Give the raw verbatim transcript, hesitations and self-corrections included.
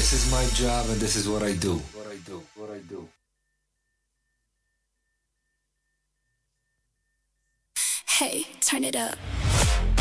This is my job and this is what I do. What I do. What I do. Hey, turn it up.